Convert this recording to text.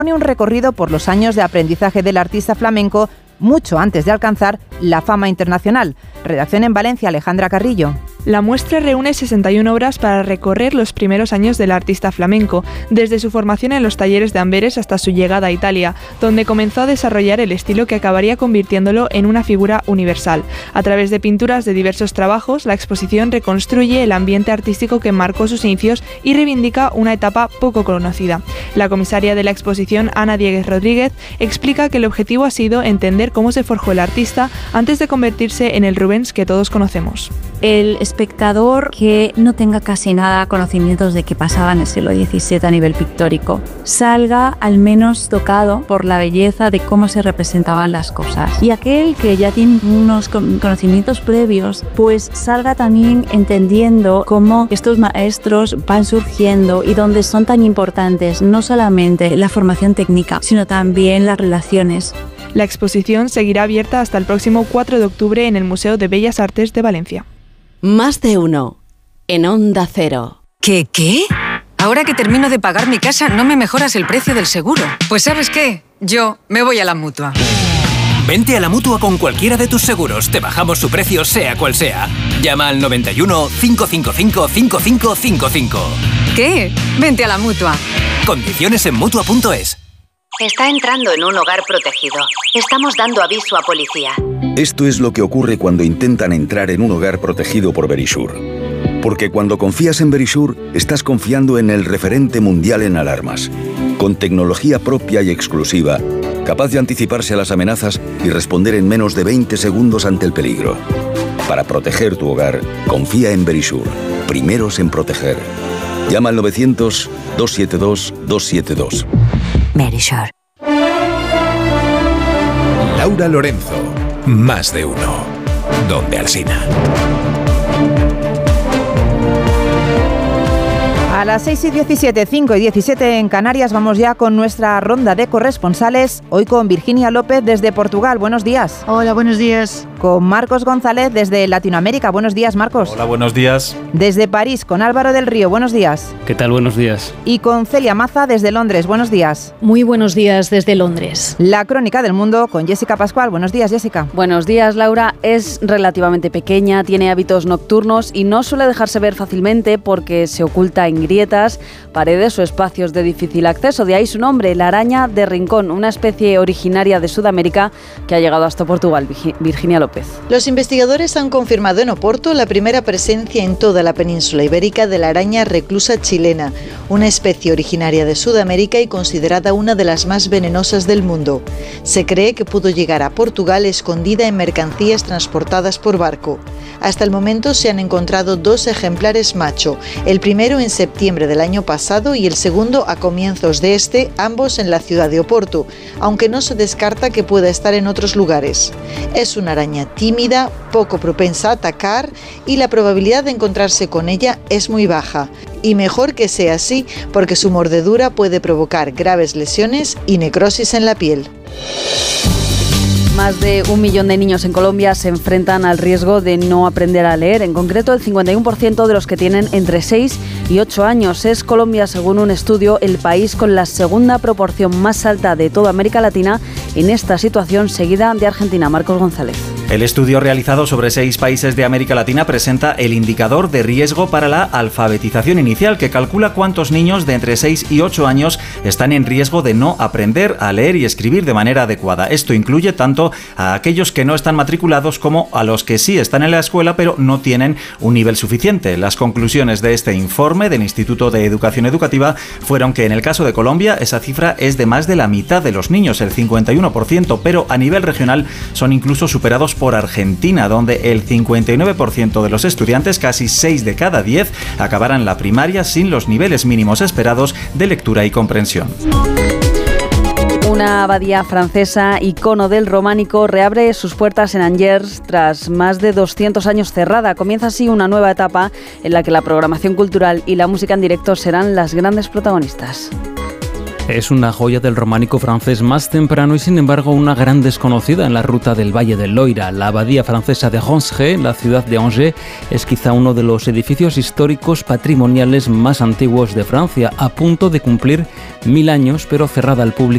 un recorrido por los años de aprendizaje del artista flamenco mucho antes de alcanzar la fama internacional. Redacción en Valencia, Alejandra Carrillo. La muestra reúne 61 obras para recorrer los primeros años del artista flamenco, desde su formación en los talleres de Amberes hasta su llegada a Italia, donde comenzó a desarrollar el estilo que acabaría convirtiéndolo en una figura universal. A través de pinturas de diversos trabajos, la exposición reconstruye el ambiente artístico que marcó sus inicios y reivindica una etapa poco conocida. La comisaria de la exposición, Ana Dieguez Rodríguez, explica que el objetivo ha sido entender cómo se forjó el artista antes de convertirse en el Rubens que todos conocemos. El espectador que no tenga casi nada conocimientos de qué pasaba en el siglo XVII a nivel pictórico salga al menos tocado por la belleza de cómo se representaban las cosas, y aquel que ya tiene unos conocimientos previos pues salga también entendiendo cómo estos maestros van surgiendo y dónde son tan importantes no solamente la formación técnica sino también las relaciones. La exposición seguirá abierta hasta el próximo 4 de octubre en el Museo de Bellas Artes de Valencia. Más de uno, en Onda Cero. ¿Qué? Ahora que termino de pagar mi casa, ¿no me mejoras el precio del seguro? Pues ¿sabes qué? Yo me voy a la Mutua. Vente a la Mutua con cualquiera de tus seguros. Te bajamos su precio sea cual sea. Llama al 91 555 5555. ¿Qué? Vente a la Mutua. Condiciones en Mutua.es. Está entrando en un hogar protegido. Estamos dando aviso a policía. Esto es lo que ocurre cuando intentan entrar en un hogar protegido por Verisure. Porque cuando confías en Verisure, estás confiando en el referente mundial en alarmas. Con tecnología propia y exclusiva, capaz de anticiparse a las amenazas y responder en menos de 20 segundos ante el peligro. Para proteger tu hogar, confía en Verisure. Primeros en proteger. Llama al 900-272-272. Verisure. Laura Lorenzo, Más de uno. Donde Alsina. A las 6:17, 5:17 en Canarias, vamos ya con nuestra ronda de corresponsales. Hoy con Virginia López desde Portugal. Buenos días. Hola, buenos días. Con Marcos González desde Latinoamérica. Buenos días, Marcos. Hola, buenos días. Desde París con Álvaro del Río. Buenos días. ¿Qué tal? Buenos días. Y con Celia Maza desde Londres. Buenos días. Muy buenos días desde Londres. La crónica del mundo con Jessica Pascual. Buenos días, Jessica. Buenos días, Laura. Es relativamente pequeña, tiene hábitos nocturnos y no suele dejarse ver fácilmente porque se oculta en grietas, paredes o espacios de difícil acceso. De ahí su nombre, la araña de rincón, una especie originaria de Sudamérica que ha llegado hasta Portugal. Virginia López. Los investigadores han confirmado en Oporto la primera presencia en toda la península ibérica de la araña reclusa chilena, una especie originaria de Sudamérica y considerada una de las más venenosas del mundo. Se cree que pudo llegar a Portugal escondida en mercancías transportadas por barco. Hasta el momento se han encontrado 2 ejemplares macho, el primero en septiembre del año pasado y el segundo a comienzos de ambos en la ciudad de Oporto, aunque no se descarta que pueda estar en otros lugares. Es una araña tímida, poco propensa a atacar y la probabilidad de encontrarse con ella es muy baja. Y mejor que sea así, porque su mordedura puede provocar graves lesiones y necrosis en la piel. Más de 1 millón de niños en Colombia se enfrentan al riesgo de no aprender a leer. En concreto, el 51% de los que tienen entre 6 y 8 años. Es Colombia, según un estudio, el país con la segunda proporción más alta de toda América Latina en esta situación, seguida de Argentina. Marcos González. El estudio realizado sobre 6 países de América Latina presenta el indicador de riesgo para la alfabetización inicial, que calcula cuántos niños de entre 6 y 8 años están en riesgo de no aprender a leer y escribir de manera adecuada. Esto incluye tanto a aquellos que no están matriculados como a los que sí están en la escuela pero no tienen un nivel suficiente. Las conclusiones de este informe del Instituto de Educación Educativa fueron que en el caso de Colombia esa cifra es de más de la mitad de los niños, el 51%, pero a nivel regional son incluso superados por Argentina, donde el 59% de los estudiantes, casi 6 de cada 10, acabarán la primaria sin los niveles mínimos esperados de lectura y comprensión. Una abadía francesa, icono del románico, reabre sus puertas en Angers tras más de 200 años cerrada. Comienza así una nueva etapa en la que la programación cultural y la música en directo serán las grandes protagonistas. Es una joya del románico francés más temprano y sin embargo una gran desconocida en la ruta del Valle del Loira. La abadía francesa de Ronge, la ciudad de Angers, es quizá uno de los edificios históricos patrimoniales más antiguos de Francia, a punto de cumplir 1000 años, pero cerrada al público